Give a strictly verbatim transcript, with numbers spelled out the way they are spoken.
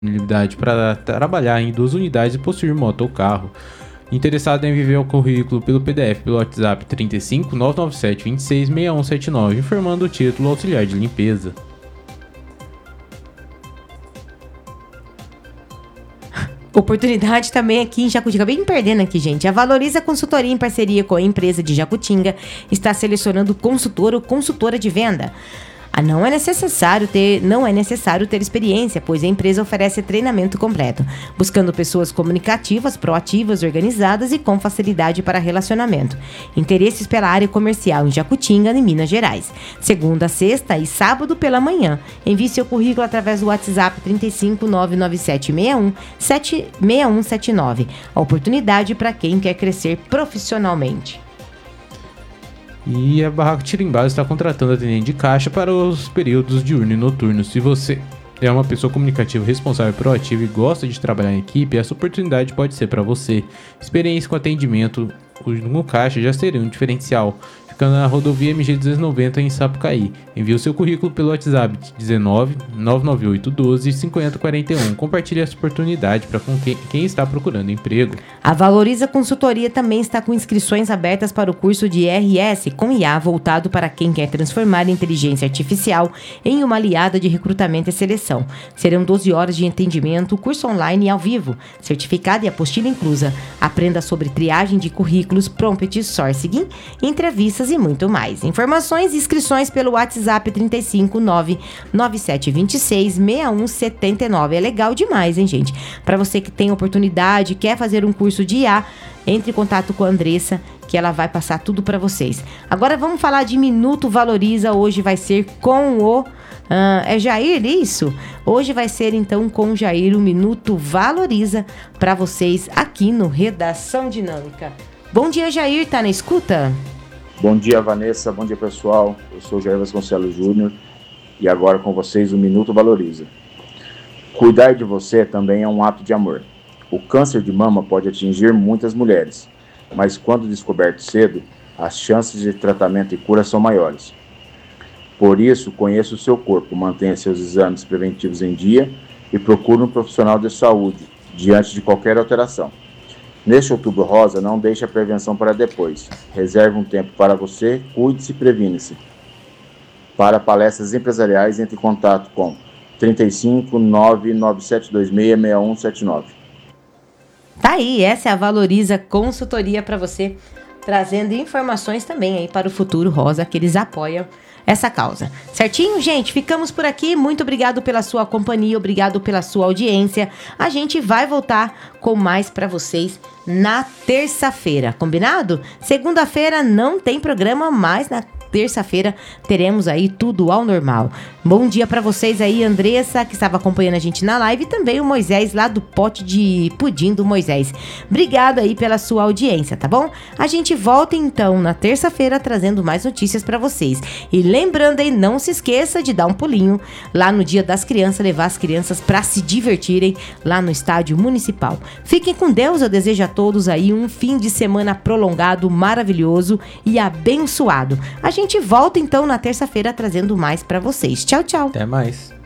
disponibilidade para trabalhar em duas unidades e possuir moto ou carro. Interessado em enviar o currículo pelo P D F pelo WhatsApp trinta e cinco, nove nove sete, vinte e seis, sessenta e um setenta e nove, informando o título auxiliar de limpeza. Oportunidade também aqui em Jacutinga, bem perdendo aqui, gente. A Valoriza Consultoria, em parceria com a empresa de Jacutinga, está selecionando consultor ou consultora de venda. Ah, não é necessário ter, não é necessário ter experiência, pois a empresa oferece treinamento completo, buscando pessoas comunicativas, proativas, organizadas e com facilidade para relacionamento. Interesses pela área comercial em Jacutinga, em Minas Gerais. Segunda, sexta e sábado pela manhã. Envie seu currículo através do WhatsApp trinta e cinco, nove nove sete, sessenta e um, sessenta e um setenta e nove. A oportunidade para quem quer crescer profissionalmente. E a Barraco Tirimbá está contratando atendente de caixa para os períodos diurno e noturno. Se você é uma pessoa comunicativa, responsável, proativa e gosta de trabalhar em equipe, essa oportunidade pode ser para você. Experiência com atendimento no caixa já seria um diferencial. Ficando na rodovia M G duzentos e noventa em Sapucaí. Envie o seu currículo pelo WhatsApp dezenove, nove nove oito, doze, cinquenta quarenta e um. Compartilhe essa oportunidade para com quem, quem está procurando emprego. A Valoriza Consultoria também está com inscrições abertas para o curso de R S com I A voltado para quem quer transformar a inteligência artificial em uma aliada de recrutamento e seleção. Serão doze horas de atendimento, curso online e ao vivo, certificado e apostila inclusa. Aprenda sobre triagem de currículos, prompt sourcing, entrevistas e muito mais. Informações e inscrições pelo WhatsApp trinta e cinco, nove nove sete, vinte e seis, sessenta e um setenta e nove. É legal demais, hein, gente? Para você que tem oportunidade, quer fazer um curso de I A, entre em contato com a Andressa, que ela vai passar tudo para vocês. Agora vamos falar de Minuto Valoriza. Hoje vai ser com o... Uh, é Jair, isso? Hoje vai ser então com o Jair o Minuto Valoriza para vocês aqui no Redação Dinâmica. Bom dia, Jair, tá na escuta? Bom dia, Vanessa. Bom dia, pessoal. Eu sou Jair Vasconcelos Júnior e agora com vocês o Minuto Valoriza. Cuidar de você também é um ato de amor. O câncer de mama pode atingir muitas mulheres, mas quando descoberto cedo, as chances de tratamento e cura são maiores. Por isso, conheça o seu corpo, mantenha seus exames preventivos em dia e procure um profissional de saúde diante de qualquer alteração. Neste Outubro Rosa, não deixe a prevenção para depois. Reserve um tempo para você, cuide-se e previne-se. Para palestras empresariais, entre em contato com trinta e cinco, nove nove sete dois seis, sessenta e um setenta e nove. Tá aí, essa é a Valoriza Consultoria para você, trazendo informações também aí para o Futuro Rosa, que eles apoiam essa causa. Certinho, gente? Ficamos por aqui. Muito obrigado pela sua companhia, obrigado pela sua audiência. A gente vai voltar com mais para vocês na terça-feira, combinado? Segunda-feira não tem programa, mas na terça-feira teremos aí tudo ao normal. Bom dia para vocês aí, Andressa, que estava acompanhando a gente na live, e também o Moisés lá do Pote de Pudim do Moisés. Obrigado aí pela sua audiência, tá bom? A gente volta então na terça-feira trazendo mais notícias para vocês. E lembrando aí, não se esqueça de dar um pulinho lá no Dia das Crianças, levar as crianças para se divertirem lá no Estádio Municipal. Fiquem com Deus, eu desejo a todos aí um fim de semana prolongado, maravilhoso e abençoado. A gente volta então na terça-feira trazendo mais para vocês. Tchau, tchau. Até mais.